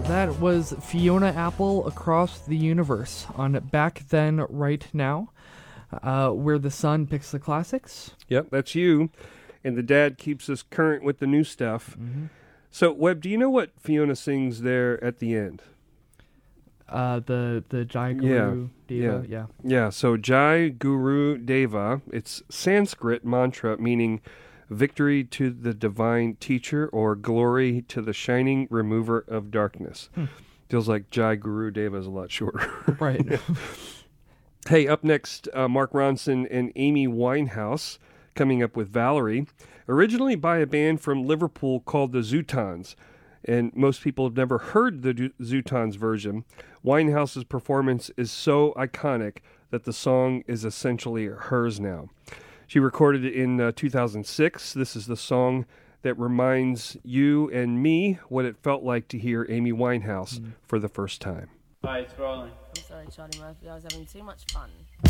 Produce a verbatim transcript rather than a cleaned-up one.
That was Fiona Apple, Across the Universe, on Back Then, Right Now, uh, where the son picks the classics. Yep, that's you. And the dad keeps us current with the new stuff. Mm-hmm. So, Webb, do you know what Fiona sings there at the end? Uh, the the Jai Guru Deva, yeah. yeah. Yeah, so Jai Guru Deva, it's Sanskrit mantra meaning victory to the divine teacher or glory to the shining remover of darkness. Hmm. Feels like Jai Guru Deva is a lot shorter. Right. Hey, up next, uh, Mark Ronson and Amy Winehouse coming up with Valerie, originally by a band from Liverpool called the Zootons. And most people have never heard the Zootons version. Winehouse's performance is so iconic that the song is essentially hers now. She recorded it in uh, two thousand six. This is the song that reminds you and me what it felt like to hear Amy Winehouse mm. for the first time. Hi, it's rolling. I'm sorry, Charlie Murphy. I was having too much fun.